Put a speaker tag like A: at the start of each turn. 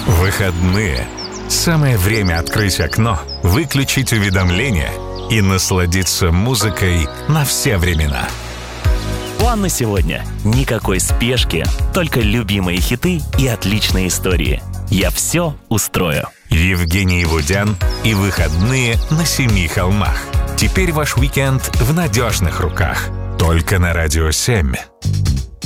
A: Выходные. Самое время открыть окно, выключить уведомления и насладиться музыкой на все времена.
B: План на сегодня. Никакой спешки, только любимые хиты и отличные истории. Я все устрою.
A: Евгений Вудян и выходные на Семи холмах. Теперь ваш уикенд в надежных руках. Только на Радио 7.